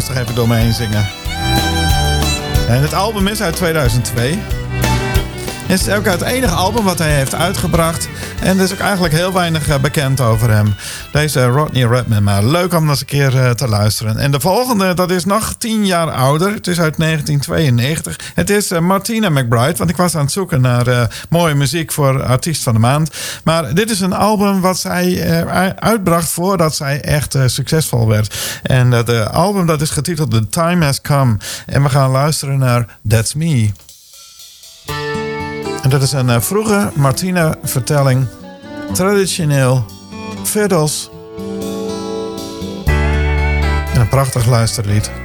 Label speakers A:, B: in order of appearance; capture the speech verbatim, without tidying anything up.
A: moest er even door me heen zingen. En het album is uit tweeduizend twee. Het is ook het enige album wat hij heeft uitgebracht. En er is ook eigenlijk heel weinig bekend over hem. Deze Rodney Redman. Maar leuk om nog eens een keer te luisteren. En de volgende, dat is nog tien jaar ouder. Het is uit negentien tweeënnegentig. Het is Martina McBride. Want ik was aan het zoeken naar uh, mooie muziek voor Artiest van de Maand. Maar dit is een album wat zij uh, uitbracht voordat zij echt uh, succesvol werd. En het uh, album dat is getiteld The Time Has Come. En we gaan luisteren naar That's Me. En dat is een uh, vroege Martina-vertelling. Traditioneel. Fiddles. En een prachtig luisterlied.